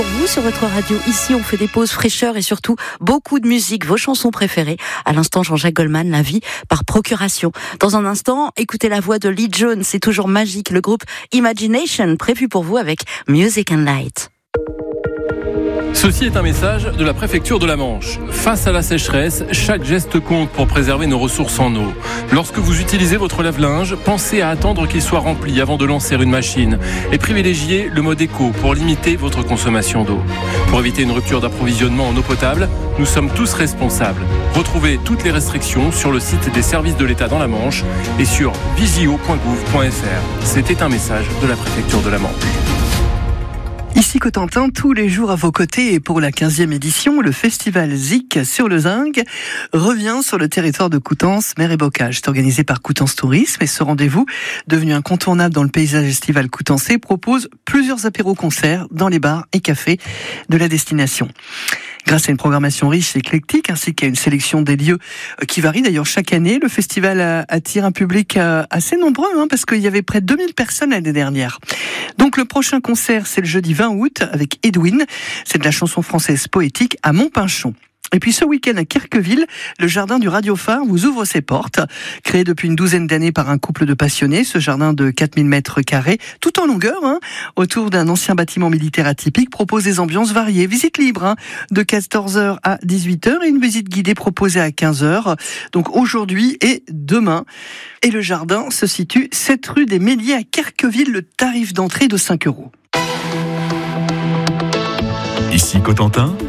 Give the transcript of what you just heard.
Pour vous, sur votre radio, ici, on fait des pauses fraîcheur et surtout beaucoup de musique, vos chansons préférées. À l'instant, Jean-Jacques Goldman, La vie par procuration. Dans un instant, écoutez la voix de Lee Jones, c'est toujours magique. Le groupe Imagination, prévu pour vous avec Music and Light. Ceci est un message de la préfecture de la Manche. Face à la sécheresse, chaque geste compte pour préserver nos ressources en eau. Lorsque vous utilisez votre lave-linge, pensez à attendre qu'il soit rempli avant de lancer une machine et privilégiez le mode éco pour limiter votre consommation d'eau. Pour éviter une rupture d'approvisionnement en eau potable, nous sommes tous responsables. Retrouvez toutes les restrictions sur le site des services de l'État dans la Manche et sur vigio.gouv.fr. C'était un message de la préfecture de la Manche. Ici Cotentin, tous les jours à vos côtés, et pour la 15e édition, le festival Zik sur le Zinc revient sur le territoire de Coutances, mer et bocage. C'est organisé par Coutances Tourisme et ce rendez-vous, devenu incontournable dans le paysage estival coutancais, propose plusieurs apéros-concerts dans les bars et cafés de la destination. Grâce à une programmation riche et éclectique, ainsi qu'à une sélection des lieux qui varie d'ailleurs chaque année, le festival attire un public assez nombreux, parce qu'il y avait près de 2000 personnes l'année dernière. Donc le prochain concert, c'est le jeudi 20 août avec Edwin. C'est de la chanson française poétique à Montpinchon. Et puis ce week-end à Querqueville, le jardin du Radiophare vous ouvre ses portes. Créé depuis une douzaine d'années par un couple de passionnés, ce jardin de 4000 mètres carrés, tout en longueur, autour d'un ancien bâtiment militaire atypique, propose des ambiances variées. Visite libre, de 14h à 18h et une visite guidée proposée à 15h. Donc aujourd'hui et demain. Et le jardin se situe 7 rue des Méliers à Querqueville, le tarif d'entrée de 5 €. Ici Cotentin,